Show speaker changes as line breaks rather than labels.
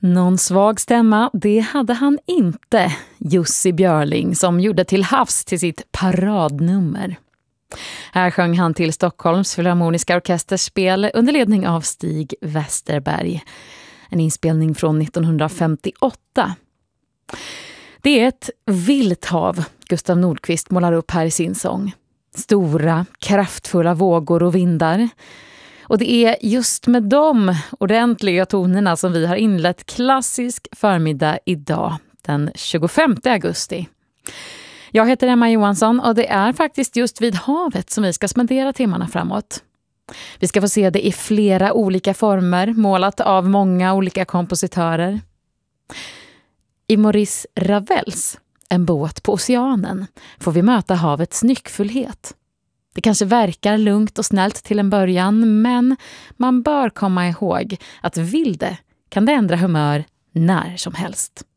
Någon svag stämma, det hade han inte, Jussi Björling, som gjorde Till havs till sitt paradnummer. Här sjöng han till Stockholms Filharmoniska orkesters spel under ledning av Stig Westerberg. En inspelning från 1958. Det är ett vilt hav Gustav Nordqvist målar upp här i sin sång. Stora, kraftfulla vågor och vindar. Och det är just med de ordentliga tonerna som vi har inlett klassisk förmiddag idag, den 25 augusti. Jag heter Emma Johansson och det är faktiskt just vid havet som vi ska spendera timmarna framåt. Vi ska få se det i flera olika former, målat av många olika kompositörer. I Maurice Ravels En båt på oceanen får vi möta havets nyckfullhet. Det kanske verkar lugnt och snällt till en början, men man bör komma ihåg att vill det kan det ändra humör när som helst.